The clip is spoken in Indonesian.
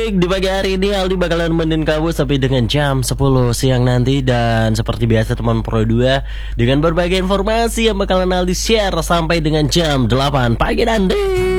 Di pagi hari ini Aldi bakalan nemenin kamu sampai dengan jam 10 siang nanti. Dan seperti biasa teman Pro 2 dengan berbagai informasi yang bakalan Aldi share sampai dengan jam 8 pagi nanti.